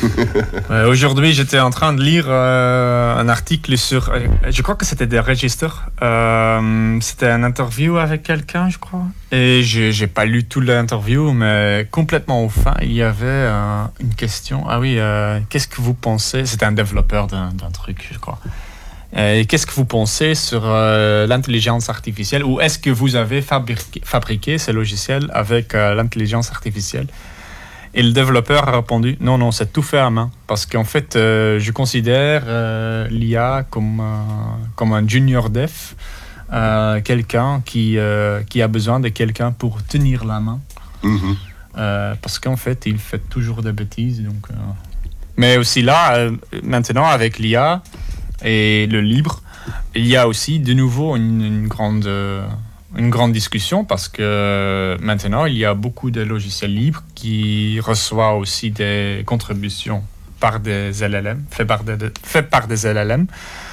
Aujourd'hui, j'étais en train de lire un article sur... je crois que c'était des registres. C'était une interview avec quelqu'un, je crois. Et j'ai pas lu toute l'interview, mais complètement au fin, il y avait une question. Ah oui, qu'est-ce que vous pensez? C'était un développeur d'un truc, je crois. Qu'est-ce que vous pensez sur l'intelligence artificielle? Ou est-ce que vous avez fabriqué ces logiciels avec l'intelligence artificielle? Et le développeur a répondu, non, c'est tout fait à main. Parce qu'en fait, je considère l'IA comme un junior dev, quelqu'un qui a besoin de quelqu'un pour tenir la main. Parce qu'en fait, il fait toujours des bêtises. Donc, Mais aussi là, maintenant, avec l'IA et le libre, il y a aussi de nouveau une grande discussion parce que maintenant, il y a beaucoup de logiciels libres qui reçoivent aussi des contributions par des LLM, fait par des LLM.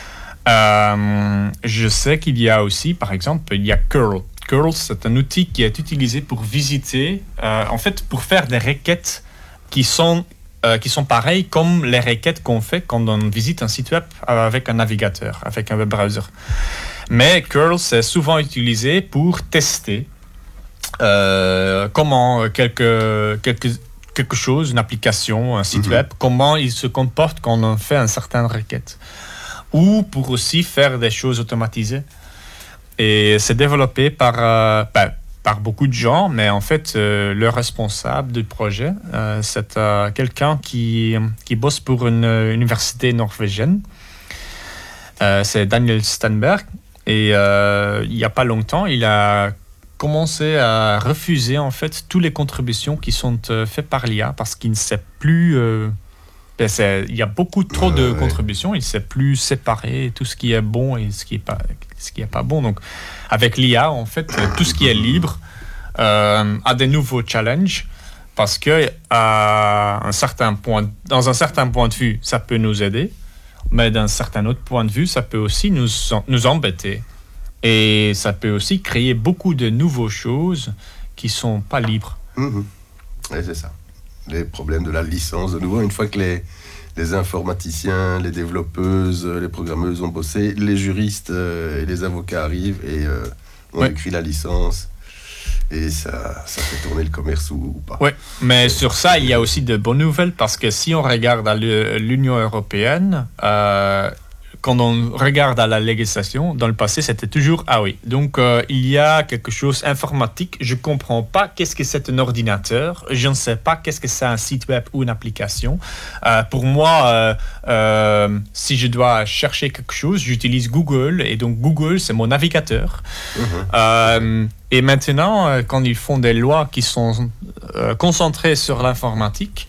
Je sais qu'il y a aussi, par exemple, il y a Curl. Curl, c'est un outil qui est utilisé pour visiter, en fait, pour faire des requêtes qui sont pareilles comme les requêtes qu'on fait quand on visite un site web avec un navigateur, avec un web browser. Mais Curl, c'est souvent utilisé pour tester comment quelque chose, une application, un site web, comment il se comporte quand on fait une certaine requête. Ou pour aussi faire des choses automatisées. Et c'est développé par beaucoup de gens, mais en fait, le responsable du projet, c'est quelqu'un qui bosse pour une université norvégienne. C'est Daniel Stenberg. Et il n'y a pas longtemps, il a commencé à refuser en fait toutes les contributions qui sont faites par l'IA parce qu'il ne sait plus... il y a beaucoup trop de contributions, il ne sait plus séparer tout ce qui est bon et ce qui est pas bon. Donc, avec l'IA, en fait, tout ce qui est libre a des nouveaux challenges parce que dans un certain point de vue, ça peut nous aider. Mais d'un certain autre point de vue, ça peut aussi nous embêter. Et ça peut aussi créer beaucoup de nouvelles choses qui ne sont pas libres. Et c'est ça. Les problèmes de la licence, de nouveau, une fois que les informaticiens, les développeuses, les programmeuses ont bossé, les juristes et les avocats arrivent et ont écrit la licence. Et ça fait tourner le commerce ou pas. Oui, mais sur ça, il y a aussi de bonnes nouvelles parce que si on regarde à l'Union européenne, quand on regarde à la législation, dans le passé, c'était toujours « Ah oui, donc il y a quelque chose informatique, je ne comprends pas qu'est-ce que c'est un ordinateur, je ne sais pas qu'est-ce que c'est un site web ou une application. Pour moi, si je dois chercher quelque chose, j'utilise Google et donc Google, c'est mon navigateur. Et maintenant, quand ils font des lois qui sont concentrées sur l'informatique,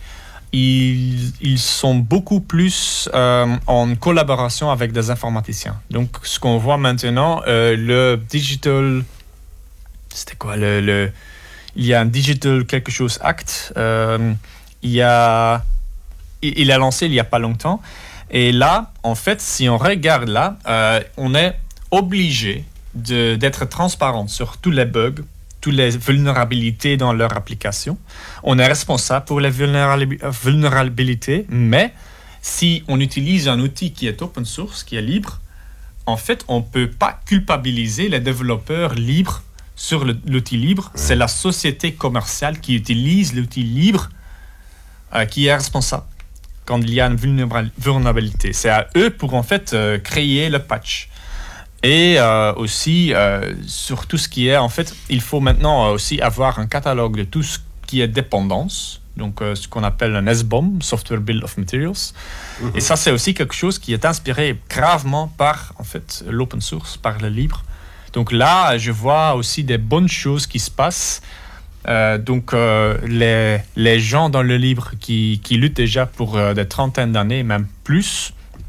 ils sont beaucoup plus en collaboration avec des informaticiens. Donc, ce qu'on voit maintenant, le digital... C'était quoi il y a un Digital quelque chose Act. Il a lancé il n'y a pas longtemps. Et là, en fait, si on regarde là, on est obligé d'être transparent sur tous les bugs, toutes les vulnérabilités dans leur application. On est responsable pour les vulnérabilités, mais si on utilise un outil qui est open source, qui est libre, en fait, on ne peut pas culpabiliser les développeurs libres sur l'outil libre. C'est la société commerciale qui utilise l'outil libre qui est responsable quand il y a une vulnérabilité. C'est à eux pour, en fait, créer le patch. Et aussi, sur tout ce qui est... En fait, il faut maintenant aussi avoir un catalogue de tout ce qui est dépendance, donc ce qu'on appelle un SBOM, Software Bill of Materials. Et ça, c'est aussi quelque chose qui est inspiré gravement par, en fait, l'open source, par le libre. Donc là, je vois aussi des bonnes choses qui se passent. Donc, les gens dans le libre qui luttent déjà pour des trentaines d'années, même plus...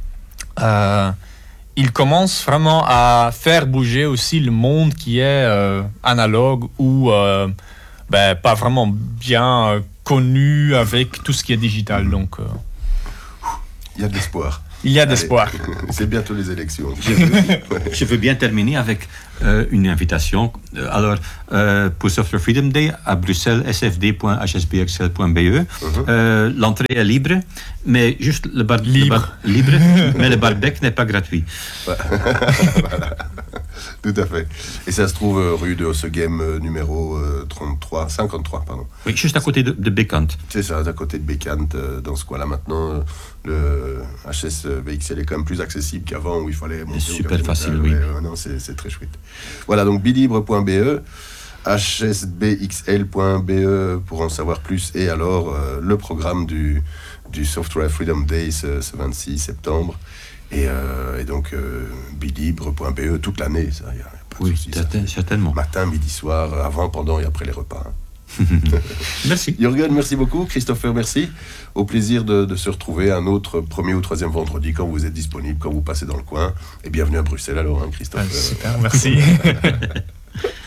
il commence vraiment à faire bouger aussi le monde qui est analogue ou pas vraiment bien connu avec tout ce qui est digital. Donc, il y a de l'espoir. Il y a d'espoir. C'est bientôt les élections. Je veux bien terminer avec une invitation. Alors, pour Software Freedom Day, à Bruxelles, sfd.hsbxl.be, l'entrée est libre, mais juste libre, mais le barbec n'est pas gratuit. Voilà. Tout à fait. Et ça se trouve rue de Hossegem, numéro 53, pardon. Oui, juste à côté de Bécant. C'est ça, à côté de Bécant, dans ce coin-là. Maintenant, le HSBXL est quand même plus accessible qu'avant, où il fallait monter. Super facile, oui. Non, c'est très chouette. Voilà, donc bilibre.be, hsbxl.be pour en savoir plus. Et alors, le programme du Software Freedom Day ce 26 septembre. Et donc, bilibre.be toute l'année, ça, y a pas de souci, certainement. Matin, midi, soir, avant, pendant et après les repas. Merci. Jürgen, merci beaucoup. Christopher, merci. Au plaisir de se retrouver un autre premier ou troisième vendredi quand vous êtes disponible, quand vous passez dans le coin. Et bienvenue à Bruxelles alors, Christopher. Super, merci.